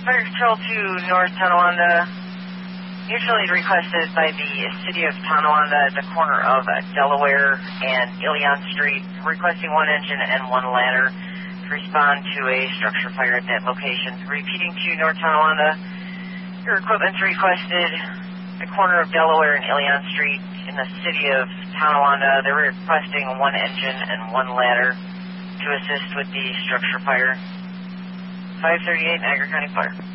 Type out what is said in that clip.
Fire Control to North Tonawanda. Usually requested by the City of Tonawanda at the corner of Delaware and Ilion Street, requesting one engine and one ladder to respond to a structure fire at that location. Repeating to North Tonawanda, your equipment's requested at the corner of Delaware and Ilion Street in the City of Tonawanda. They're requesting one engine and one ladder to assist with the structure fire. 538 Niagara County Fire.